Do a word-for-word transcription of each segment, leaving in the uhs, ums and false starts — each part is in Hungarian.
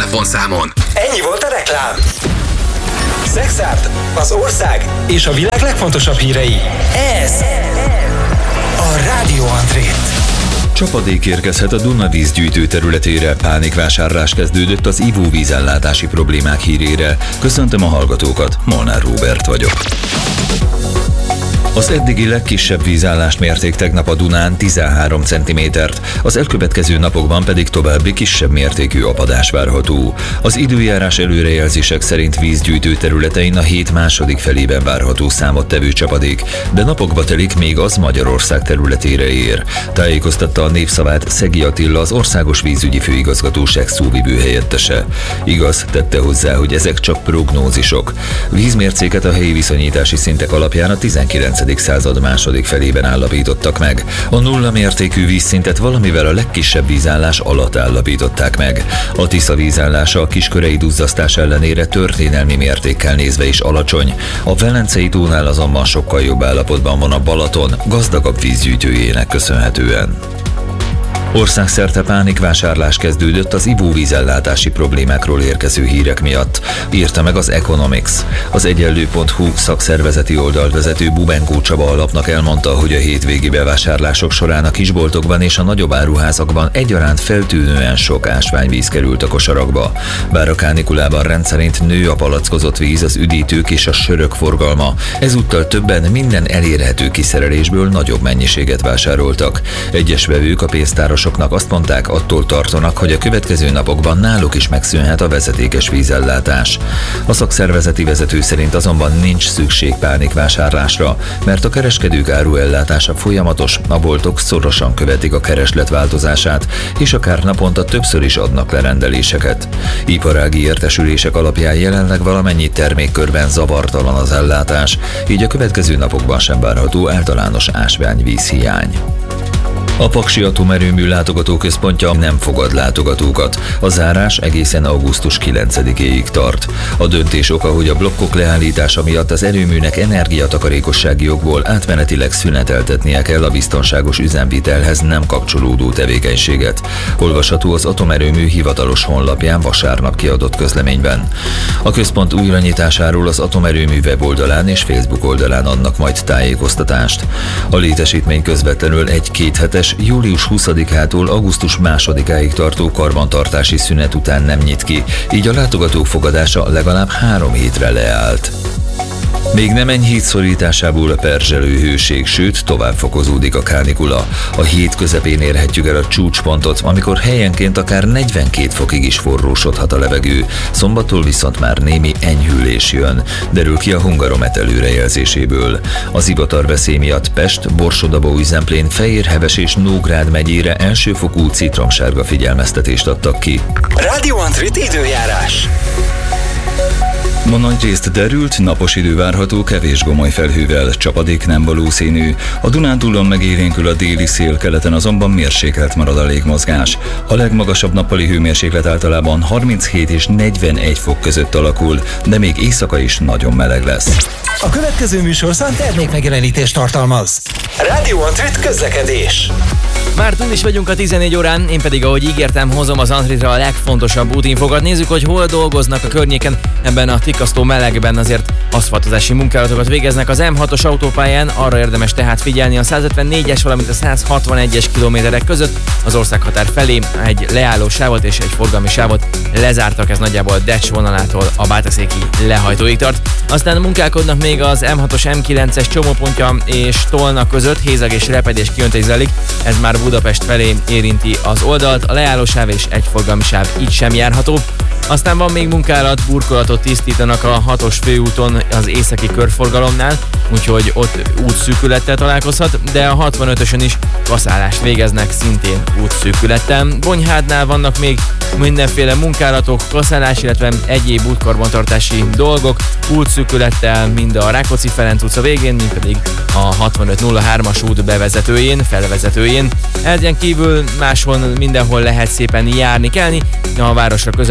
telefonszámon. Ennyi volt a reklám. Szexárd, az ország és a világ legfontosabb hírei. Ez a Rádió André. Csapadék érkezhet a Duna vízgyűjtő területére, pánikvásárlás kezdődött az ivóvízellátási problémák hírére. Köszöntöm a hallgatókat, Molnár Róbert vagyok. Az eddigi legkisebb vízállást mérték tegnap a Dunán, tizenhárom centimétert, az elkövetkező napokban pedig további kisebb mértékű apadás várható. Az időjárás előrejelzések szerint vízgyűjtő területein a hét második felében várható számottevő csapadék, de napokba telik, még az Magyarország területére ér. Tájékoztatta a Népszavát Szegi Attila, az Országos Vízügyi Főigazgatóság szóvivő helyettese. Igaz, tette hozzá, hogy ezek csak prognózisok. Vízmércéket a helyi viszonyítási szintek alapján a tizenkilencedik század második felében állapítottak meg. A nulla mértékű vízszintet valamivel a legkisebb vízállás alatt állapították meg. A Tisza vízállása a kiskörei duzzasztás ellenére történelmi mértékkel nézve is alacsony. A Velencei tónál azonban sokkal jobb állapotban van a Balaton, gazdagabb vízgyűjtőjének köszönhetően. Országszerte pánikvásárlás kezdődött az ivóvízellátási problémákról érkező hírek miatt, írta meg az Economics. Az egyenlő pont hu szakszervezeti oldalt vezető Bubenkó Csaba alapnak elmondta, hogy a hétvégi bevásárlások során a kisboltokban és a nagyobb áruházakban egyaránt feltűnően sok ásványvíz került a kosarakba. Bár a kánikulában rendszerint nő a palackozott víz, az üdítők és a sörök forgalma, ezúttal többen minden elérhető kiszerelésből nagyobb mennyiséget vásároltak. Egyes vevők a pénztárosoknak azt mondták, attól tartanak, hogy a következő napokban náluk is megszűnhet a vezetékes vízellátás. A szakszervezeti vezető szerint azonban nincs szükség pánikvásárlásra, mert a kereskedők áruellátása folyamatos, a boltok szorosan követik a kereslet változását, és akár naponta többször is adnak le rendeléseket. Iparági értesülések alapján jelenleg valamennyi termékkörben zavartalan az ellátás, így a következő napokban sem várható általános ásványvíz hiány. A Paksi Atomerőmű látogatóközpontja nem fogad látogatókat. A zárás egészen augusztus kilencedikéig tart. A döntés oka, hogy a blokkok leállítása miatt az erőműnek energiatakarékossági okból átmenetileg szüneteltetnie kell a biztonságos üzemvitelhez nem kapcsolódó tevékenységet. Olvasható az atomerőmű hivatalos honlapján vasárnap kiadott közleményben. A központ újranyitásáról az atomerőmű weboldalán és Facebook oldalán adnak majd tájékoztatást. A létesítmény közvetlenül egy-két hetes július huszadikától augusztus másodikáig tartó karbantartási szünet után nem nyit ki, így a látogatók fogadása legalább három hétre leállt. Még nem enyhít szorításából a perzselő hőség, sőt tovább fokozódik a kánikula. A hét közepén érhetjük el a csúcspontot, amikor helyenként akár negyvenkét fokig is forrósodhat a levegő. Szombattól viszont már némi enyhülés jön, derül ki a Hungaromet előrejelzéséből. Az ivatarveszély miatt Pest, Borsod-Abaúj-Zemplén, Fejérheves és Nógrád megyére elsőfokú citromsárga figyelmeztetést adtak ki. Rádió André időjárás. Ma nagyrészt derült, napos idő várható, kevés gomoly felhővel, csapadék nem valószínű. A Dunántúlon megélénkül a déli szél, keleten azonban mérsékelt marad a légmozgás. A legmagasabb nappali hőmérséklet általában harminchét és negyvenegy fok között alakul, de még éjszaka is nagyon meleg lesz. A következő műsorszám termékmegjelenítést tartalmaz. Rádió André közlekedés. Már túl is vagyunk a tizennégy órán, én pedig, ahogy ígértem, hozom az Andritra a legfontosabb útinfokat. Nézzük, hogy hol dolgoznak a környéken. Ebben a tikasztó melegben azért aszfaltozási munkálatokat végeznek az M hatos autópályán, arra érdemes tehát figyelni a százötvennégyes, valamint a százhatvanegyes kilométerek között az országhatár felé egy leálló sávot és egy forgalmi sávot lezártak, ez nagyjából Decs vonalától a Bátaszéki lehajtóig tart. Aztán munkálkodnak még az M hatos M kilences csomópontja és Tolna között, hézag és repedés kiöntés zajlik, ez már Budapest felé érinti az oldalt, a leállósáv és egy forgalmi sáv így sem járható. Aztán van még munkálat, burkolatot tisztítanak a hatos főúton az északi körforgalomnál, úgyhogy ott útszűkülettel találkozhat, de a hatvanötösön is kaszálást végeznek szintén útszűkülettel. Bonyhádnál vannak még mindenféle munkálatok, kaszálás, illetve egyéb útkarbantartási dolgok, útszűkülettel mind a Rákóczi-Ferenc utca végén, mind pedig a hatvanöt nulla hármas út bevezetőjén, felvezetőjén. Ezen kívül máshol mindenhol lehet szépen járni, kelni, a városra közelítve pedig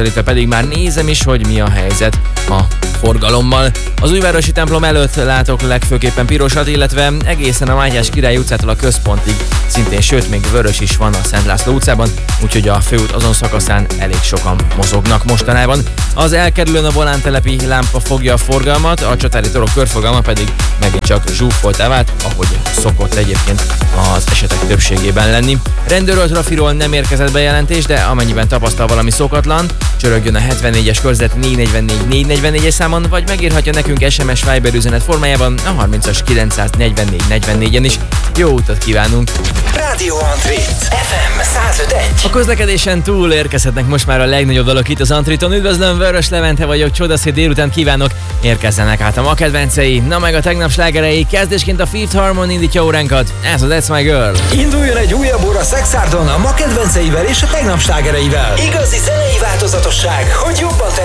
addig már nézem is, hogy mi a helyzet a forgalommal. Az újvárosi templom előtt látok legfőképpen pirosat, illetve egészen a Mátyás Király utcától a központig szintén, sőt még vörös is van a Szent László utcában, úgyhogy a főút azon szakaszán elég sokan mozognak mostanában. Az elkerülőn a Volán telepi lámpa fogja a forgalmat, a Csatári torok körforgalma pedig megint csak zsúfoltá vált, ahogy szokott egyébként az esetek többségében lenni. Rendőről, trafiról nem érkezett bejelentés, de amennyiben tapasztal valami szokatlan, csörögjön a hetvennégyes körzet négy negyvennégy négy negyvennégyes számon, vagy megírhatja nekünk es em es Viber üzenet formájában a harmincas kilencszáznegyvennégy negyvennégyen is. Jó utat kívánunk! Rádió Antrit ef em száz öt egy. A közlekedésen túl érkezhetnek most már a legnagyobb dalok itt az Antriton. Üdvözlöm, Vörös Levente vagyok, csodaszép délután kívánok, érkezzenek át a ma kedvencei, na meg a tegnap slágerei, kezdésként a Fifth Harmony indítja óránkat, ez a That's My Girl. Induljon egy újabb óra Szexárdon a ma kedvenceivel és a tegnap slágereivel. Igazi zenei változatosság, hogy jobban